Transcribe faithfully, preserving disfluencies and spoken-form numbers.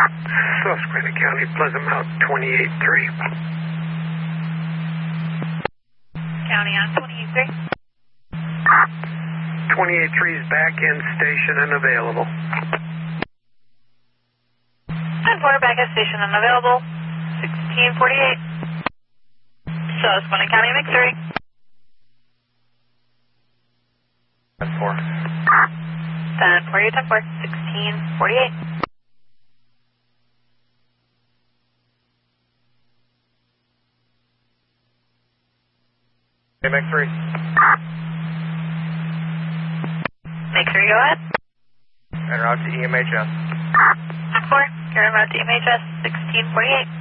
Susquehanna County, Pleasant Mountain, twenty-eight three. County on twenty-eight three. twenty-eight three is back in station and available. ten four, back at station and available. sixteen forty-eight. Susquehanna County, mix three. ten four. ten four, ten four, sixteen forty-eight. Okay, mix three. Make sure you go ahead. En route to E M H S. ten four, you're en route to E M H S, sixteen forty-eight.